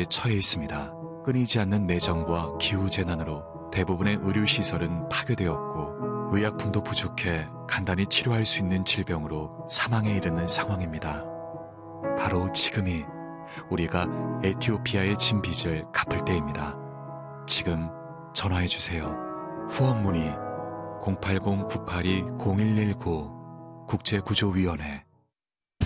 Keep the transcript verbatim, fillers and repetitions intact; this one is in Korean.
처해 있습니다. 끊이지 않는 내정과 기후재난으로 대부분의 의료시설은 파괴되었고 의약품도 부족해 간단히 치료할 수 있는 질병으로 사망에 이르는 상황입니다. 바로 지금이 우리가 에티오피아의 진 빚을 갚을 때입니다. 지금 전화해주세요. 후원 문의 공팔공 구팔이 공일일구 국제구조위원회